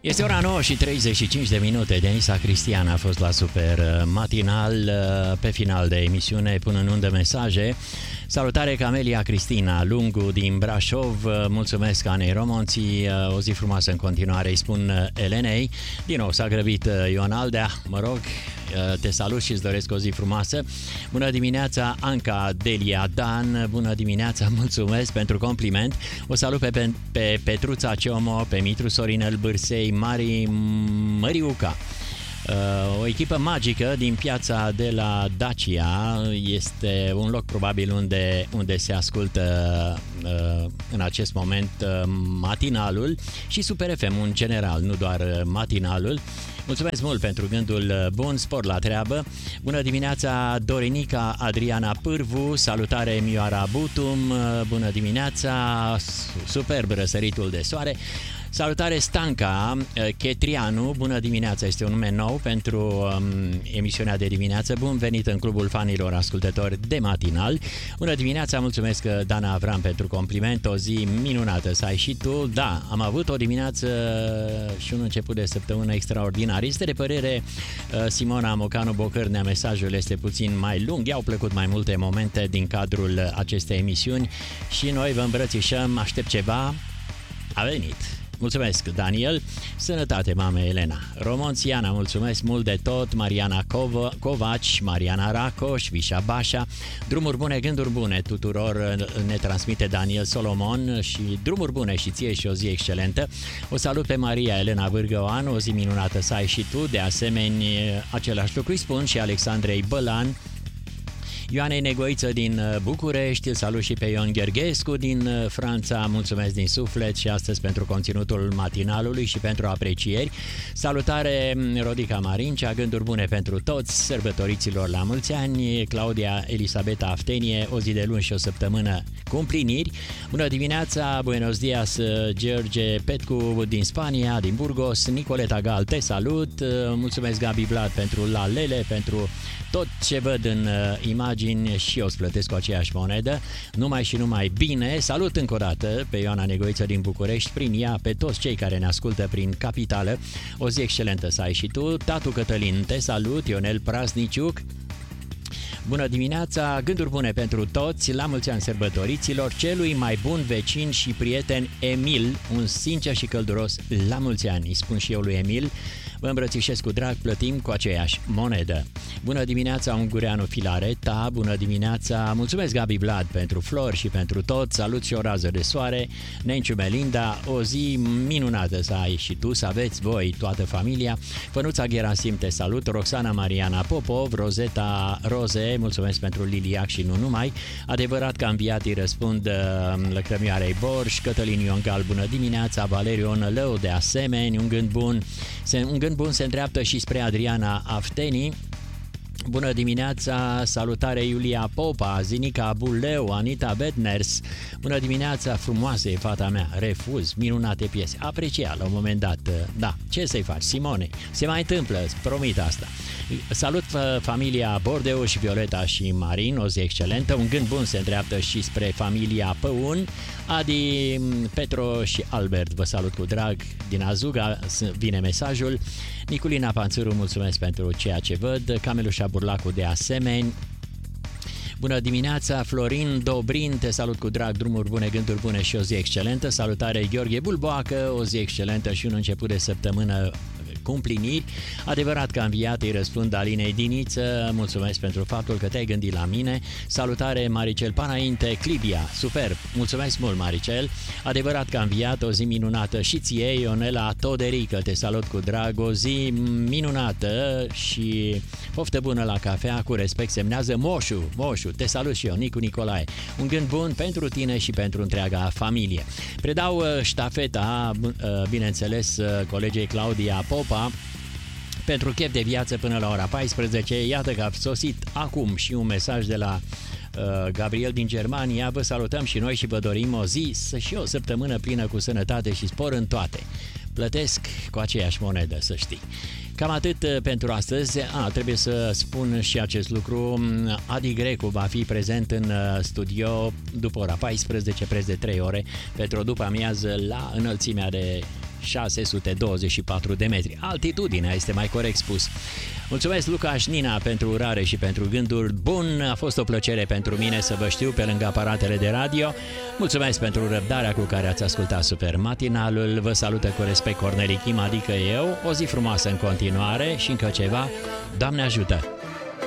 Este ora 9 și 35 de minute. Denisa Cristian a fost la Super Matinal pe final de emisiune, până în undă mesaje. Salutare Camelia Cristina Lungu din Brașov. Mulțumesc Anei Romonții. O zi frumoasă în continuare, îi spun Elenei. Din nou s-a grăbit Ioan Aldea. Mă rog, te salut și îți doresc o zi frumoasă. Bună dimineața Anca Delia Dan. Bună dimineața, mulțumesc pentru compliment. O salut pe Petruța Ciomo, pe Mitru Sorinel Bârsei, Mari Măriuca. O echipă magică din piața de la Dacia. Este un loc probabil unde se ascultă în acest moment matinalul și Super FM în general, nu doar matinalul. Mulțumesc mult pentru gândul bun, spor la treabă. Bună dimineața Dorinica Adriana Pârvu, salutare Mioara Butum, bună dimineața, superb răsăritul de soare. Salutare Stanca Chetrianu, bună dimineața, este un nume nou pentru emisiunea de dimineață. Bun venit în clubul fanilor ascultători de matinal. Bună dimineața, mulțumesc Dana Avram pentru compliment, o zi minunată să ai și tu. Da, am avut o dimineață și un început de săptămână extraordinar. Este de părere Simona Mocanu Bocârnea, mesajul este puțin mai lung, i-au plăcut mai multe momente din cadrul acestei emisiuni și noi vă îmbrățișăm, aștept ceva, a venit. Mulțumesc, Daniel. Sănătate, mame Elena. Romonțiana, mulțumesc mult de tot. Mariana Covaci, Mariana Racoș, Vișa Bașa. Drumuri bune, gânduri bune tuturor ne transmite Daniel Solomon și drumuri bune și ție și o zi excelentă. O salut pe Maria Elena Vârgăoan, o zi minunată să ai și tu. De asemenea, același lucru îi spun și Alexandrei Bălan, Ioanei Negoiță din București, îl salut și pe Ion Gherghescu din Franța, mulțumesc din suflet și astăzi pentru conținutul matinalului și pentru aprecieri. Salutare Rodica Marincea, gânduri bune pentru toți sărbătoriților la mulți ani, Claudia Elisabeta Aftenie, o zi de luni și o săptămână cu împliniri. Bună dimineața, buenos dias George Petcu din Spania, din Burgos, Nicoleta Gal, te salut, mulțumesc Gabi Vlad pentru la lele, pentru tot ce văd în imagini și eu îți plătesc cu aceeași monedă. Numai și numai bine. Salut încă o dată pe Ioana Negoiță din București, prin ea pe toți cei care ne ascultă prin capitală. O zi excelentă să ai și tu. Tatu Cătălin, te salut. Ionel Prasniciuc. Bună dimineața, gânduri bune pentru toți, la mulți ani sărbătoriților, celui mai bun vecin și prieten Emil, un sincer și călduros la mulți ani, îi spun și eu lui Emil. Vă îmbrățișez cu drag, plătim cu aceeași monedă. Bună dimineața, Ungureanu Filareta, bună dimineața, mulțumesc Gabi Vlad pentru flori și pentru tot, salut și o rază de soare, Nenciu Melinda, o zi minunată să ai și tu, să aveți voi toată familia, Fănuța Gherasim te salut, Roxana Mariana Popov, Rozeta Roze, mulțumesc pentru Liliac și nu numai, adevărat că înviat îi răspund Lăcrămioarei Borș, Cătălin Iongal, bună dimineața, Valeriu Onălău de asemenea, un gând bun se îndreaptă și spre Adriana Afteni. Bună dimineața, salutare Iulia Popa, Zinica Buleu, Anita Bedners. Bună dimineața, frumoasă e fata mea, refuz, minunate piese. Aprecia la un moment dat, da, ce să-i faci, Simone? Se mai întâmplă, îți promit asta. Salut familia Bordeu și Violeta și Marin, o zi excelentă. Un gând bun se îndreaptă și spre familia Păun. Adi, Petro și Albert, vă salut cu drag din Azuga, vine mesajul. Niculina Panțuru, mulțumesc pentru ceea ce văd. Camelușa Burlacu de asemenea. Bună dimineața, Florin Dobrin, te salut cu drag, drumuri bune, gânduri bune și o zi excelentă. Salutare Gheorghe Bulboacă, o zi excelentă și un început de săptămână cu împliniri. Adevărat că am înviat, îi răspund Alinei Diniță, mulțumesc pentru faptul că te-ai gândit la mine. Salutare Maricel Panainte, Clibia, superb, mulțumesc mult Maricel. Adevărat că am înviat, o zi minunată și ție, Ionela Toderică, te salut cu drag, o zi minunată și poftă bună la cafea, cu respect semnează Moșu, te salut și eu, Nicu Nicolae. Un gând bun pentru tine și pentru întreaga familie. Predau ștafeta, bineînțeles, colegei Claudia Popa, pentru chef de viață până la ora 14. Iată că a sosit acum și un mesaj de la Gabriel din Germania. Vă salutăm și noi și vă dorim o zi și o săptămână plină cu sănătate și spor în toate. Plătesc cu aceeași monedă, să știi. Cam atât pentru astăzi. Trebuie să spun și acest lucru. Adi Grecu va fi prezent în studio după ora 14, preț de 3 ore, pentru o după amiază la înălțimea de 624 de metri. Altitudinea este mai corect spus. Mulțumesc, Luca și Nina, pentru urare și pentru gânduri. Bun, a fost o plăcere pentru mine să vă știu pe lângă aparatele de radio. Mulțumesc pentru răbdarea cu care ați ascultat Super Matinalul. Vă salută cu respect Corneli Chim, adică eu. O zi frumoasă în continuare și încă ceva. Doamne ajută!